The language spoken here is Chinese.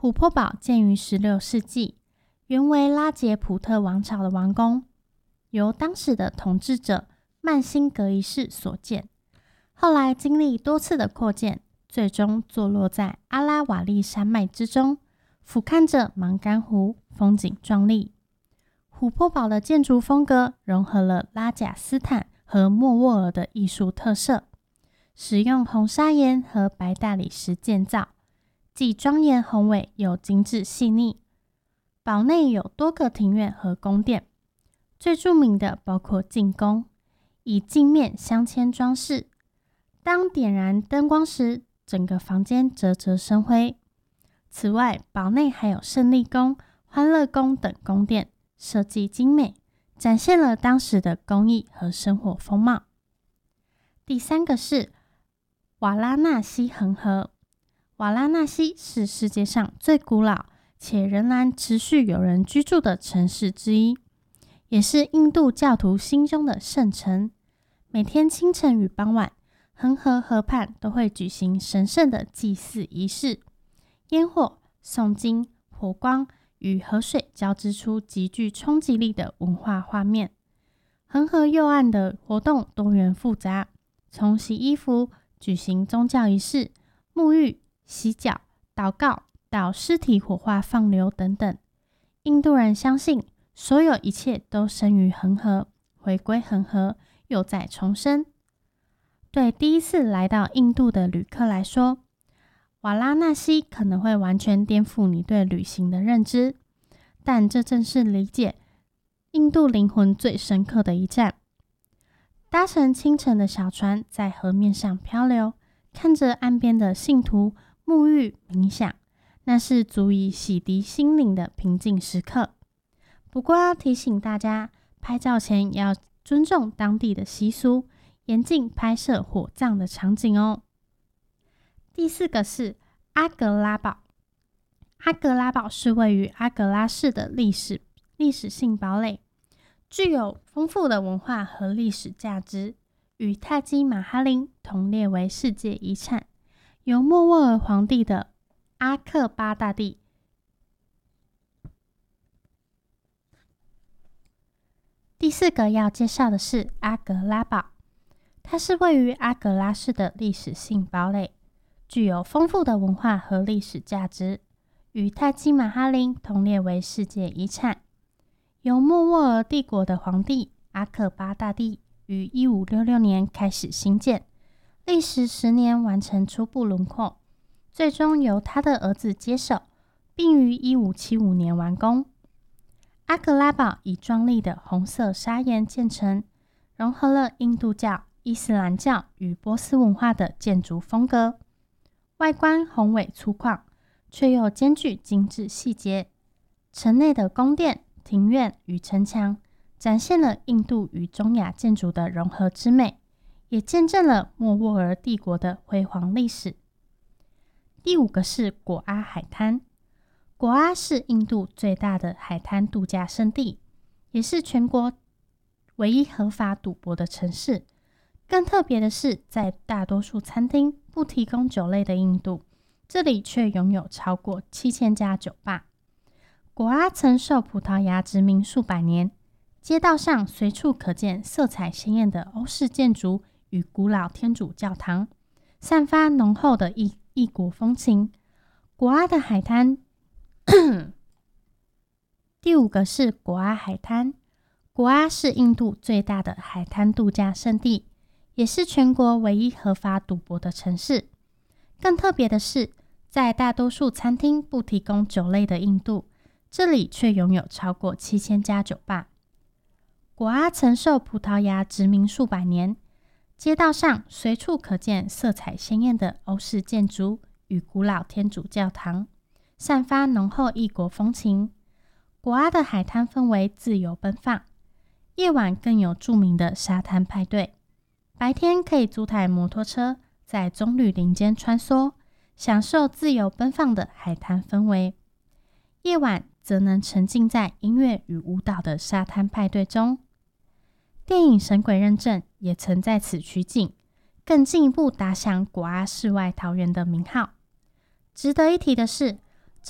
琥珀堡建于16世纪，原为拉杰普特王朝的王宫，由当时的统治者曼辛格一世所建。后来经历多次的扩建，最终坐落在阿拉瓦利山脉之中，俯瞰着芒干湖，风景壮丽。琥珀堡的建筑风格融合了拉贾斯坦和莫卧儿的艺术特色，使用红砂岩和白大理石建造，既庄严宏伟又精致细腻。堡内有多个庭院和宫殿，最著名的包括镜宫，以镜面镶嵌装饰，当点燃灯光时，整个房间啧啧生辉。此外，堡内还有胜利宫、欢乐宫等宫殿，设计精美，展现了当时的工艺和生活风貌。第3个是瓦拉纳西恒河。瓦拉纳西是世界上最古老且仍然持续有人居住的城市之一，也是印度教徒心中的圣城。每天清晨与傍晚，恒河河畔都会举行神圣的祭祀仪式，烟火、诵经、火光与河水交织出极具冲击力的文化画面。恒河右岸的活动多元复杂，从洗衣服、举行宗教仪式、沐浴、洗脚、祷告到尸体火化放流等等。印度人相信所有一切都生于恒河，回归恒河，又再重生。对第一次来到印度的旅客来说，瓦拉纳西可能会完全颠覆你对旅行的认知，但这正是理解印度灵魂最深刻的一站。搭乘清晨的小船在河面上漂流，看着岸边的信徒沐浴冥想，那是足以洗涤心灵的平静时刻。不过要提醒大家，拍照前要尊重当地的习俗，严禁拍摄火葬的场景哦。第4个是阿格拉堡。阿格拉堡是位于阿格拉市的历史性堡垒，具有丰富的文化和历史价值，与泰姬玛哈陵同列为世界遗产，由莫卧儿皇帝的阿克巴大帝第4个要介绍的是阿格拉堡，它是位于阿格拉市的历史性堡垒，具有丰富的文化和历史价值，与泰姬玛哈陵同列为世界遗产，由莫卧儿帝国的皇帝阿克巴大帝于1566年开始兴建，历时10年完成初步轮廓，最终由他的儿子接手，并于1575年完工。阿格拉堡以壮丽的红色砂岩建成，融合了印度教、伊斯兰教与波斯文化的建筑风格，外观宏伟粗犷，却又兼具精致细节。城内的宫殿、庭院与城墙展现了印度与中亚建筑的融合之美，也见证了莫卧儿帝国的辉煌历史。第5个是果阿海滩。果阿是印度最大的海滩度假胜地，也是全国唯一合法赌博的城市。更特别的是，在大多数餐厅不提供酒类的印度，这里却拥有超过7000家酒吧。果阿曾受葡萄牙殖民数百年，街道上随处可见色彩鲜艳的欧式建筑与古老天主教堂，散发浓厚的异国风情。果阿的海滩第5个是果阿海滩。果阿是印度最大的海滩度假胜地，也是全国唯一合法赌博的城市。更特别的是，在大多数餐厅不提供酒类的印度，这里却拥有超过7000家酒吧。果阿曾受葡萄牙殖民数百年，街道上随处可见色彩鲜艳的欧式建筑与古老天主教堂，散发浓厚异国风情。果阿的海滩氛围自由奔放，夜晚更有著名的沙滩派对。白天可以租台摩托车在棕榈林间穿梭，享受自由奔放的海滩氛围。夜晚则能沉浸在音乐与舞蹈的沙滩派对中。电影《神鬼认证》也曾在此取景，更进一步打响果阿世外桃源的名号。值得一提的是，